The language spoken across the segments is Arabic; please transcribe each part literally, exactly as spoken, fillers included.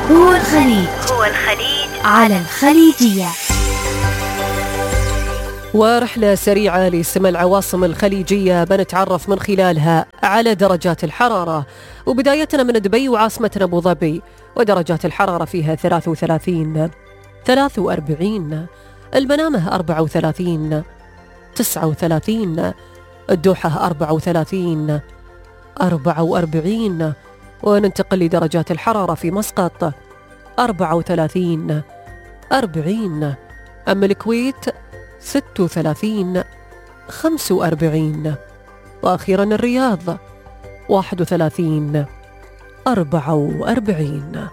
هو الخليج هو الخليج على الخليجية. ورحلة سريعة لسمع العواصم الخليجية بنتعرف من خلالها على درجات الحرارة، وبدايتنا من دبي وعاصمتنا أبو ظبي، ودرجات الحرارة فيها ثلاثة وثلاثين، ثلاثة وأربعين، المنامة أربعة وثلاثين، تسعة وثلاثين، الدوحة أربعة وثلاثين، أربعة وأربعين، وننتقل لدرجات الحرارة في مسقط أربعة وثلاثين، أربعين، أما الكويت ستة وثلاثين، خمسة وأربعين، وأخيرا الرياض واحد وثلاثين، أربعة وأربعين.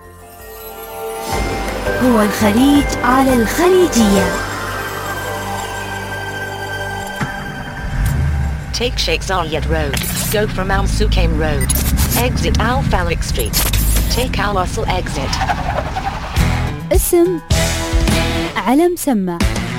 هو الخليج على الخليجية. Take Sheikh Zayed Road. Go from Al Sukaim Road. Exit Al Falak Street. Take Al Wasl exit. اسم على مسمى.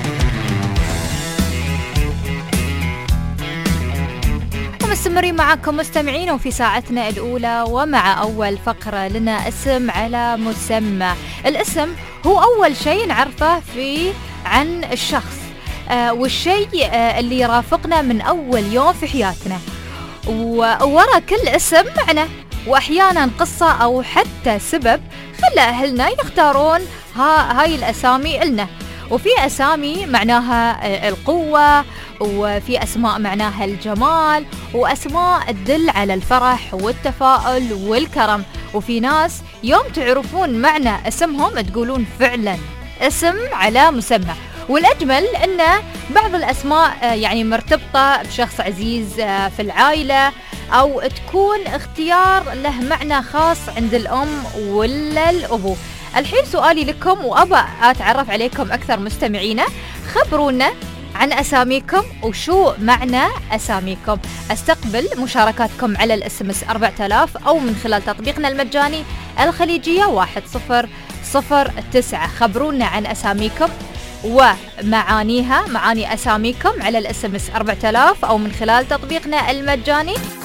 ومستمرين معكم مستمعين وفي ساعتنا الأولى ومع أول فقرة لنا اسم على مسمى. الاسم هو أول شيء نعرفه في عن الشخص آه والشيء آه اللي يرافقنا من أول يوم في حياتنا، وورا كل اسم معنى وأحيانا قصة أو حتى سبب خلى أهلنا يختارون ها هاي الأسامي إلنا. وفي أسامي معناها القوة، وفي أسماء معناها الجمال، وأسماء تدل على الفرح والتفاؤل والكرم. وفي ناس يوم تعرفون معنى اسمهم تقولون فعلا اسم على مسمى. والأجمل أن بعض الأسماء يعني مرتبطة بشخص عزيز في العائلة، أو تكون اختيار له معنى خاص عند الأم ولا الأبو. الحين سؤالي لكم وأبا أتعرف عليكم أكثر مستمعينا، خبرونا عن أساميكم وشو معنى أساميكم. استقبل مشاركاتكم على الاس ام اس أربعة آلاف أو من خلال تطبيقنا المجاني الخليجية واحد صفر صفر تسعة. خبرونا عن أساميكم ومعانيها، معاني أساميكم على الاس ام اس أربعة آلاف أو من خلال تطبيقنا المجاني.